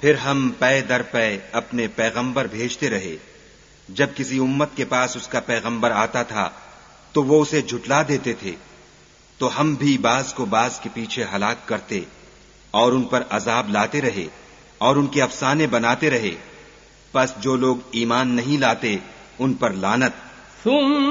फिर हम पै दर पै अपने पैगंबर भेजते रहे। जब किसी उम्मत के पास उसका पैगंबर आता था तो वो उसे झुटला देते थे, तो हम भी बाज को बाज के पीछे हलाक करते और उन पर अजाब लाते रहे और उनके अफसाने बनाते रहे। बस जो लोग ईमान नहीं लाते उन पर लानत।